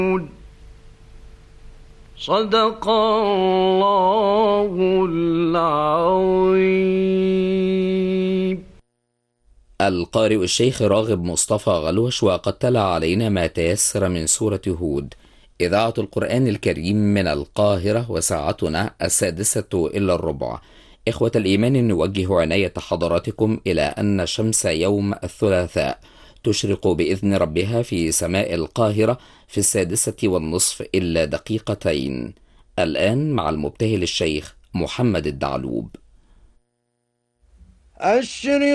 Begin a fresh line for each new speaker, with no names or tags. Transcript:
صدق الله العظيم.
القارئ الشيخ راغب مصطفى غلوش، وقد تلا علينا ما تيسر من سورة هود. إذاعة القرآن الكريم من القاهرة، وساعتنا 6:06. إخوة الإيمان، نوجه عناية حضراتكم إلى أن شمس يوم الثلاثاء تشرق بإذن ربها في سماء القاهرة في 6:06 الآن مع المبتهل الشيخ محمد الدعلوب.